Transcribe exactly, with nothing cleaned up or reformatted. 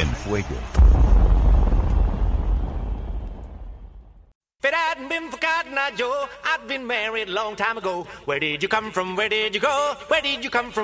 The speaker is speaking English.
en Fuego. If it hadn't been for Cotton Eye Joe, I'd been married a long time ago. Where did you come from? Where did you go? Where did you come from?